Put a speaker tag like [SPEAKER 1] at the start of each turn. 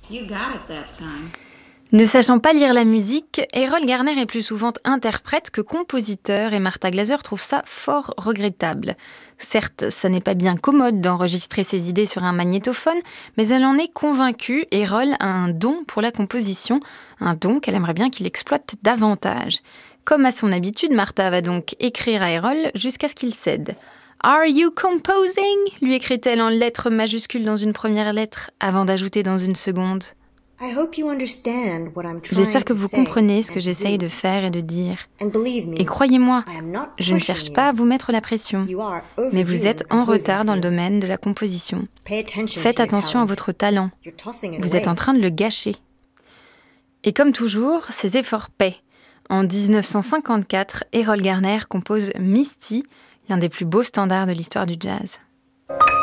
[SPEAKER 1] You got it that time.
[SPEAKER 2] Ne sachant pas lire la musique, Errol Garner est plus souvent interprète que compositeur et Martha Glaser trouve ça fort regrettable. Certes, ça n'est pas bien commode d'enregistrer ses idées sur un magnétophone, mais elle en est convaincue. Errol a un don pour la composition, un don qu'elle aimerait bien qu'il exploite davantage. Comme à son habitude, Martha va donc écrire à Errol jusqu'à ce qu'il cède. « Are you composing ?» lui écrit-elle en lettres majuscules dans une première lettre, avant d'ajouter dans une seconde. J'espère que vous comprenez ce que j'essaye de faire et de dire. Et croyez-moi, je ne cherche pas à vous mettre la pression, mais vous êtes en retard dans le domaine de la composition. Faites attention à votre talent. Vous êtes en train de le gâcher. Et comme toujours, ses efforts paient. En 1954, Errol Garner compose Misty, l'un des plus beaux standards de l'histoire du jazz.